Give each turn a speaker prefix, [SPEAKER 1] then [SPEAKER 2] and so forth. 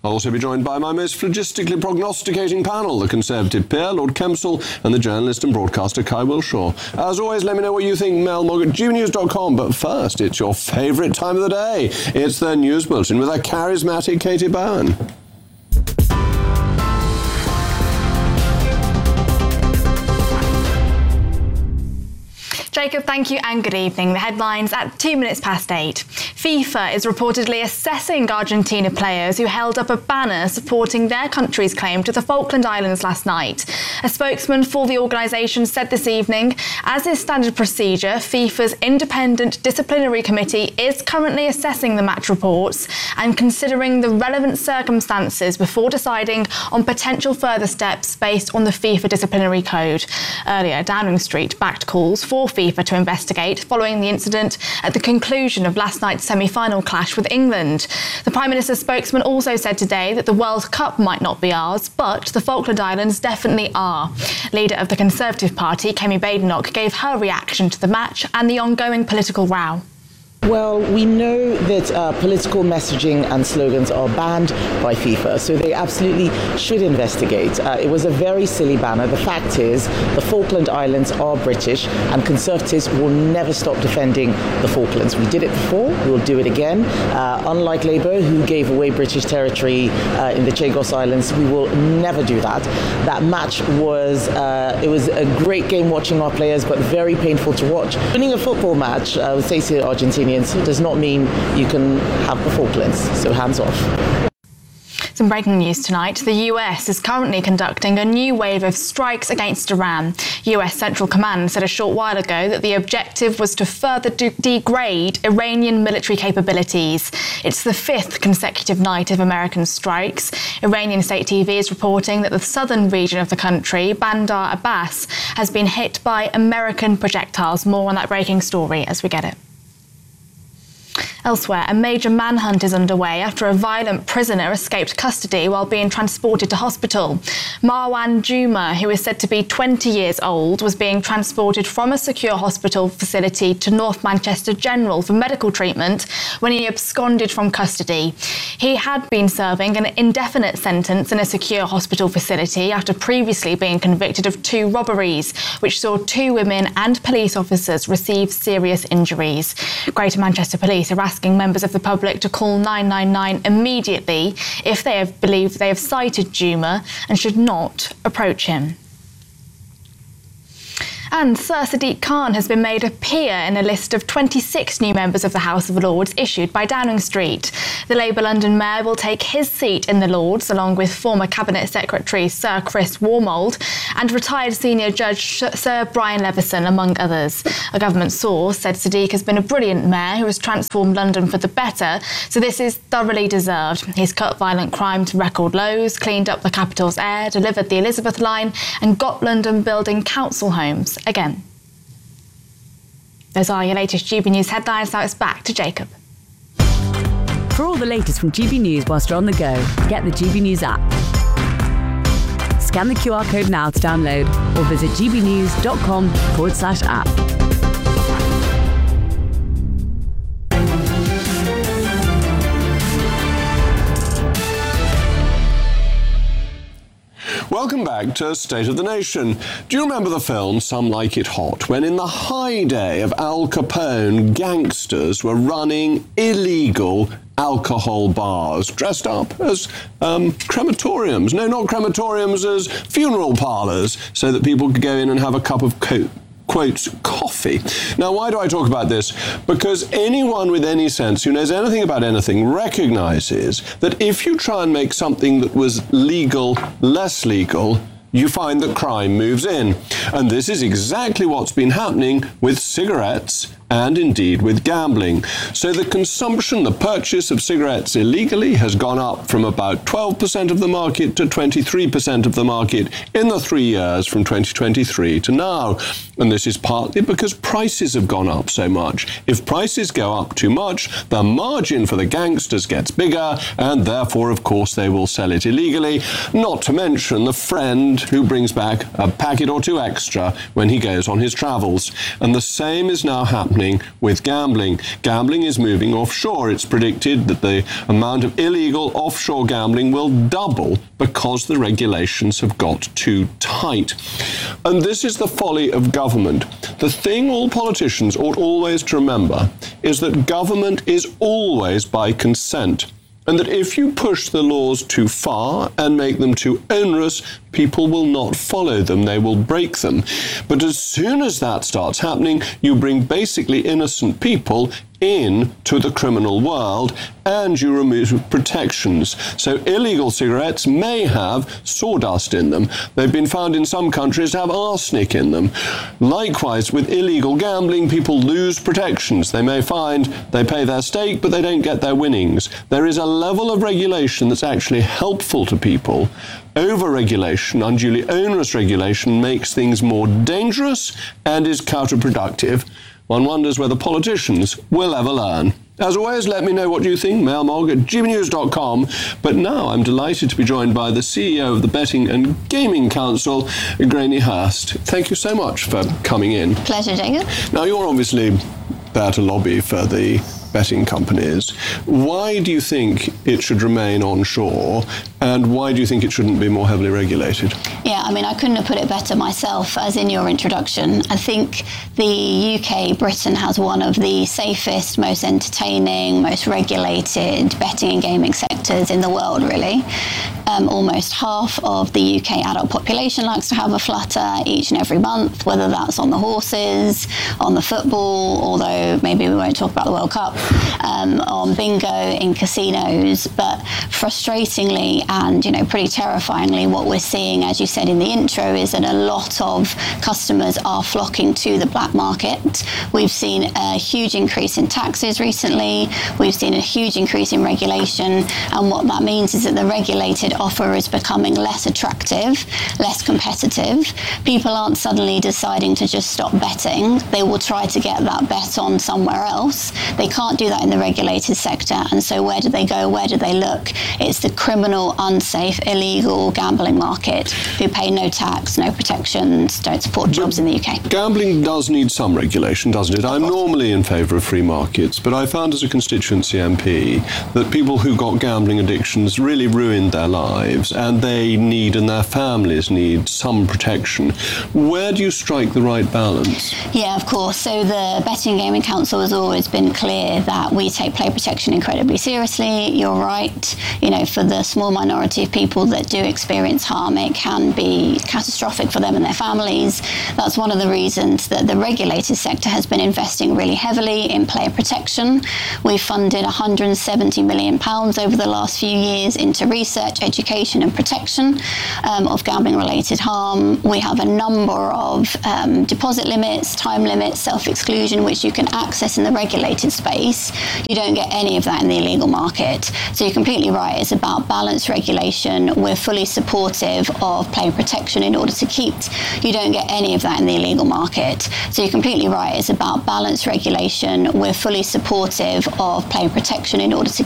[SPEAKER 1] I'll also be joined by my most phlogistically prognosticating panel, the Conservative peer, Lord Kempsell, and the journalist and broadcaster, Kai Wilshaw. As always, let me know what you think, Mel Mogg at gbnews.com. But first, it's your favourite time of the day. It's the News Bulletin with our charismatic Katie Bowen.
[SPEAKER 2] Jacob, thank you and good evening. The headlines at 8:02. FIFA is reportedly assessing Argentina players who held up a banner supporting their country's claim to the Falkland Islands last night. A spokesman for the organisation said this evening, as is standard procedure, FIFA's independent disciplinary committee is currently assessing the match reports and considering the relevant circumstances before deciding on potential further steps based on the FIFA disciplinary code. Earlier, Downing Street backed calls for FIFA to investigate following the incident at the conclusion of last night's semi-final clash with England. The Prime Minister's spokesman also said today that the World Cup might not be ours, but the Falkland Islands definitely are. Leader of the Conservative Party, Kemi Badenoch, gave her reaction to the match and the ongoing political row.
[SPEAKER 3] Well, we know that political messaging and slogans are banned by FIFA, so they absolutely should investigate. It was a very silly banner. The fact is, the Falkland Islands are British, and Conservatives will never stop defending the Falklands. We did it before, we will do it again. Unlike Labour, who gave away British territory in the Chagos Islands, we will never do that. That match was it was a great game watching our players, but very painful to watch. Winning a football match, I would say to Argentinians, does not mean you can have the Falklands, so hands off.
[SPEAKER 2] Some breaking news tonight. The US is currently conducting a new wave of strikes against Iran. US Central Command said a short while ago that the objective was to further degrade Iranian military capabilities. It's the fifth consecutive night of American strikes. Iranian state TV is reporting that the southern region of the country, Bandar Abbas, has been hit by American projectiles. More on that breaking story as we get it. Elsewhere, a major manhunt is underway after a violent prisoner escaped custody while being transported to hospital. Marwan Juma, who is said to be 20 years old, was being transported from a secure hospital facility to North Manchester General for medical treatment when he absconded from custody. He had been serving an indefinite sentence in a secure hospital facility after previously being convicted of 2 robberies, which saw 2 women and police officers receive serious injuries. Greater Manchester Police are asking members of the public to call 999 immediately if they believe they have sighted Juma and should not approach him. And Sir Sadiq Khan has been made a peer in a list of 26 new members of the House of Lords issued by Downing Street. The Labour London Mayor will take his seat in the Lords along with former Cabinet Secretary Sir Chris Wormold and retired senior judge Sir Brian Leveson, among others. A government source said Sadiq has been a brilliant mayor who has transformed London for the better, so this is thoroughly deserved. He's cut violent crime to record lows, cleaned up the capital's air, delivered the Elizabeth line and got London building council homes again. Those are your latest GB News headlines. Now it's back to Jacob.
[SPEAKER 4] For all the latest from GB News whilst you're on the go, get the GB News app. Scan the QR code now to download or visit gbnews.com/app.
[SPEAKER 1] Welcome back to State of the Nation. Do you remember the film Some Like It Hot, when in the heyday of Al Capone, gangsters were running illegal alcohol bars dressed up as crematoriums? No, not crematoriums, as funeral parlours, so that people could go in and have a cup of quote, coffee. Now, why do I talk about this? Because anyone with any sense who knows anything about anything recognises that if you try and make something that was legal less legal, you find that crime moves in. And this is exactly what's been happening with cigarettes and indeed with gambling. So the consumption, the purchase of cigarettes illegally has gone up from about 12% of the market to 23% of the market in the 3 years from 2023 to now. And this is partly because prices have gone up so much. If prices go up too much, the margin for the gangsters gets bigger, and therefore, of course, they will sell it illegally, not to mention the friend who brings back a packet or 2 extra when he goes on his travels. And the same is now happening happening with gambling. Gambling is moving offshore. It's predicted that the amount of illegal offshore gambling will double because the regulations have got too tight. And this is the folly of government. The thing all politicians ought always to remember is that government is always by consent, and that if you push the laws too far and make them too onerous, people will not follow them, they will break them. But as soon as that starts happening, you bring basically innocent people into the criminal world and you remove protections. So illegal cigarettes may have sawdust in them. They've been found in some countries to have arsenic in them. Likewise, with illegal gambling, people lose protections. They may find they pay their stake, but they don't get their winnings. There is a level of regulation that's actually helpful to people. Over-regulation, unduly onerous regulation, makes things more dangerous and is counterproductive. One wonders whether politicians will ever learn. As always, let me know what you think, mailmog@gbnews.com. But now I'm delighted to be joined by the CEO of the Betting and Gaming Council, Grainne Hurst. Thank you so much for coming in.
[SPEAKER 5] Pleasure, Jacob.
[SPEAKER 1] Now, you're obviously there to lobby for the betting companies. Why do you think it should remain onshore, and why do you think it shouldn't be more heavily regulated?
[SPEAKER 5] Yeah, I mean, I couldn't have put it better myself, as in your introduction. I think the UK, Britain, has one of the safest, most entertaining, most regulated betting and gaming sectors in the world, really. Almost half of the UK adult population likes to have a flutter each and every month, whether that's on the horses, on the football, although maybe we won't talk about the World Cup, on bingo, in casinos. But frustratingly and, pretty terrifyingly, what we're seeing, as you said in the intro, is that a lot of customers are flocking to the black market. We've seen a huge increase in taxes recently. We've seen a huge increase in regulation. And what that means is that the regulated offer is becoming less attractive, less competitive. People aren't suddenly deciding to just stop betting. They will try to get that bet on somewhere else. They can't do that in the regulated sector. And so where do they go? Where do they look? It's the criminal, unsafe, illegal gambling market who pay no tax, no protections, don't support jobs in the UK.
[SPEAKER 1] Gambling does need some regulation, doesn't it? I'm normally in favour of free markets, but I found as a constituency MP that people who got gambling addictions really ruined their lives, and they need, and their families need, some protection. Where do you strike the right balance?
[SPEAKER 5] Yeah, of course. So the Betting and Gaming Council has always been clear that we take play protection incredibly seriously. You're right. For the small minority of people that do experience harm, it can be catastrophic for them and their families. That's one of the reasons that the regulated sector has been investing really heavily in player protection. We've funded £170 million over the last few years into research, education and protection of gambling-related harm. We have a number of deposit limits, time limits, self-exclusion, which you can access in the regulated space. You don't get any of that in the illegal market. So you're completely right. It's about balanced regulation. We're fully supportive of player protection in order to keep. You don't get any of that in the illegal market. So you're completely right. It's about balanced regulation. We're fully supportive of player protection in order to